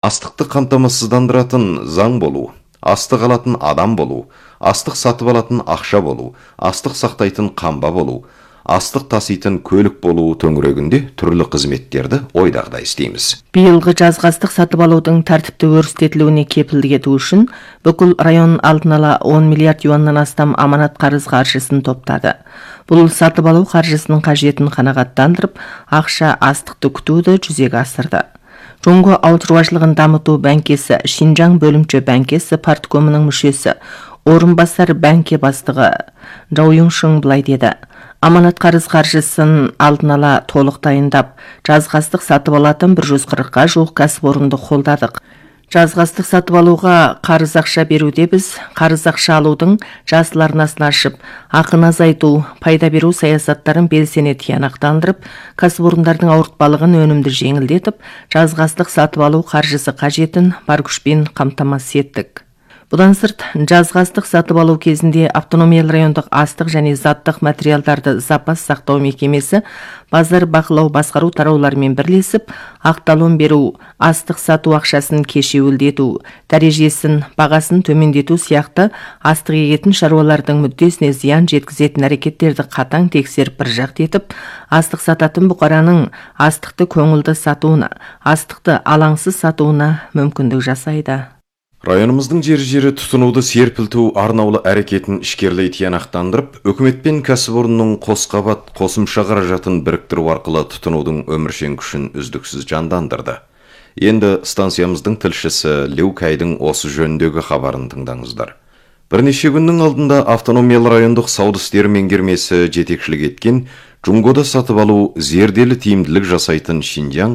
астықты қамтамасыздандыратын заң болу, астық алатын адам болу, астық сатып алатын ақша болу, астық сақтайтын қамба болу, астық таситын көлік болу төңірегінде түрлі қызметтерді ойдағыдай істейміз. Биылғы жазғы астық сатып алудың тәртіпті өрістетілуіне кепілдік ету үшін бүкіл район алдын ала 10 миллиард юаннан астам аманат қарыз қаржысын топтады. Бұл сатып алу қаржысының қажетін қанағаттандырып, ақша астықты күтуді жүзеге асырды. Жоңго ауыл шаруашылығын дамыту бәңкесі, Шинжаң бөлімші бәңкесі парткомының мүшесі, орынбасар бәңке бастығы Жау Юңшың былай деді: аманат қарыз қаржысын алдын ала толық дайындап, жазғы астық сатып алатын 140-ға жуық кәсіпорынды қолдадық. Жазғы астық сатып алуға қарыз ақша беруде біз қарыз ақша алудың жасыл арнасын ашып, ақыны азайту, пайда беру саясаттарын белсене тиянақтандырып, кәсіпорындардың ауыртпалығын өнімді жеңілдетіп, жазғы астық сатып алу қаржысы қажетін бар күшпен қамтамасыз еттік. Бұдан сырт, жазғы астық сатып алу кезінде автономиялы райондық астық және заттық материалдарды запас сақтау мекемесі базар бақылау басқару тарауларымен бірлесіп, ақталым беру, астық сату ақшасын кешеуілдету, дәрежесін, бағасын төмендету сияқты астық егетін шаруалардың мүддесіне зиян жеткізетін әрекеттерді қатаң тексеріп бір жақты етіп, астық сататын бұқараның астықты көңілді сатуына, астықты алаңсыз сатуына мүмкіндік жасайды. Районымыздың жері тұтынуды серпілту арнаулы әрекетін ішкерлей тиянақтандырып, үкімет пен кәсіпорынның қосқабат қосымша қаражатын біріктіру арқылы тұтынудың өміршең күшін үздіксіз жандандырды. Енді станциямыздың тілшісі Леукайдың осы жөніндегі хабарын тыңдаңыздар. Бірнеше күннің алдында автономиялы райондық сауда істері меңгермесі жетекшілік еткен Жоңгода сатып алу зерделі тиімділік жасайтын Шинжаң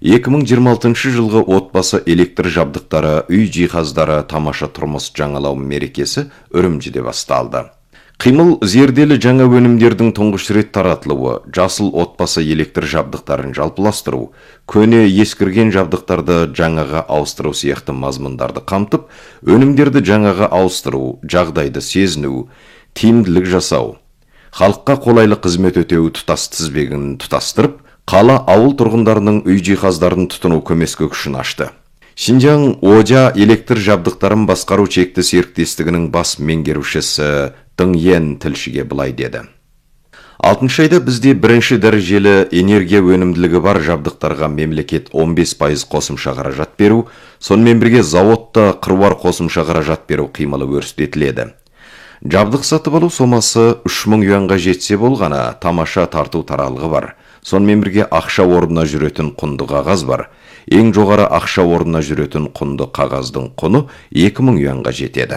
2026 жылғы отбасы электр жабдықтары, үй жиһаздары тамаша тұрмыс жаңалау мерекесі Үрімжіде басталды. Қимыл зерделі жаңа өнімдердің тұңғыш рет таратылуы, жасыл отбасы электр жабдықтарын жалпыластыру, көне ескірген жабдықтарды жаңаға ауыстыру сияқты мазмұндарды қамтып, өнімдерді жаңаға ауыстыру, жағдайды сезіну, тиімділік жасау, халыққа қолайлы қызмет өтеу тұтас тізбегін тұтастырып, қала ауыл тұрғындарының үй жиһаздарын тұтыну көмескі күшін ашты. Шинжаң Ожа электр жабдықтарын басқару шекті серіктестігінің бас меңгерушісі Дыңен тілшіге былай деді: 6 айда бізде бірінші дәрежелі энергия өнімділігі бар жабдықтарға мемлекет 15% қосымша қаражат беру, сонымен бірге заводта қыруар қосымша қаражат беру қимылы өрістетіледі. Жабдық сатып алу сомасы 3000 юанға жетсе болғана тамаша тарту таралғы бар. Сонымен бірге ақша орнына жүретін құнды қағаз бар. Ең жоғары ақша орнына жүретін құнды қағаздың құны 2000 юанға жетеді.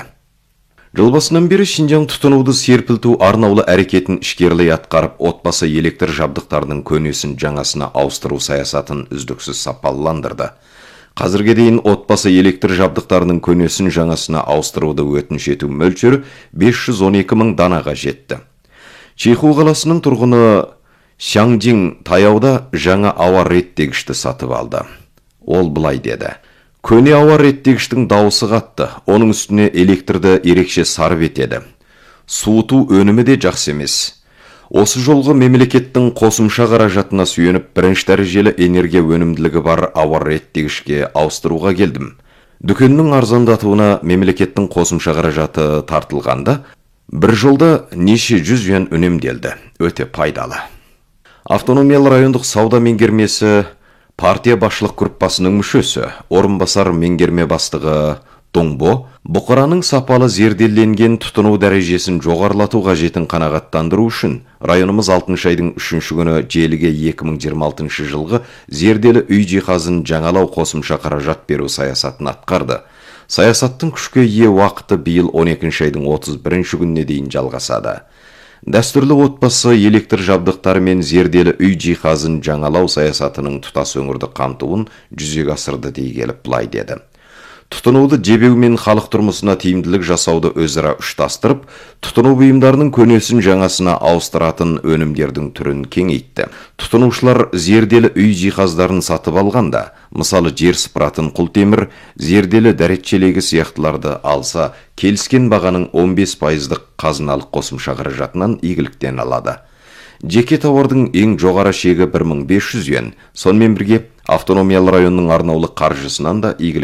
Жыл басынан бері Шинжаң тұтынуды серпілту арнаулы әрекетін ішкерлей атқарып, отбасы электр жабдықтарының көнесін жаңасына ауыстыру саясатын үздіксіз сапаландырды. Қазірге дейін отбасы электр жабдықтарының көнесін жаңасына ауыстыруды өтініш ету мөлшері 512 000 данаға жетті. Чеху қаласының тұрғыны Шаңжин таяуда жаңа ауа реттегішті сатып алды. Ол былай деді: көне ауа реттегіштің дауысы қатты, оның үстіне электрді ерекше сарып етеді. Суыту өнімі де жақсы емес. Осы жолғы мемлекеттің қосымша қаражатына сүйеніп, бірінші дәрежелі энергия өнімділігі бар ауа реттегішке ауыстыруға келдім. Дүкеннің арзандатуына мемлекеттің қосымша қаражаты тартылғанда, бір жолда неше 100 юан үнемделді. Өте пайдалы. Автономиялы райондық сауда меңгермесі партия басшылық группасының мүшесі, орынбасар меңгерме бастығы Доңбо, бұқараның сапалы зерделенген тұтыну дәрежесін жоғарлату қажетін қанағаттандыру үшін районымыз 6 айдың 3 күні желіге 2026 жылғы зерделі үй жиһазын жаңалау қосымша қаражат беру саясатын атқарды. Саясаттың күшке ие уақыты биыл 12 айдың 31 күніне дейін жалғасады. Дәстүрлі отбасы электр жабдықтары мен зерделі үй жиһазын жаңалау саясатының тұтас өңірді қамтуын жүзеге асырды дей келіп былай деді: тұтынуды жебеу мен халық тұрмысына тиімділік жасауды өзара ұштастырып, тұтыну бұйымдарының көнесін жаңасына ауыстыратын өнімдердің түрін кеңейтті. Тұтынушылар зерделі үй жиһаздарын сатып алғанда, мысалы жер сыпыратын құлтемір, зерделі дәретшелегі сияқтыларды алса, келіскен бағаның 15% қазыналық қосымша қаражатынан игіліктен алады. Жеке тауардың ең жоғары шегі 1500 юан, сонымен бірге автономиялы районның арнаулы қаржысынан да игілік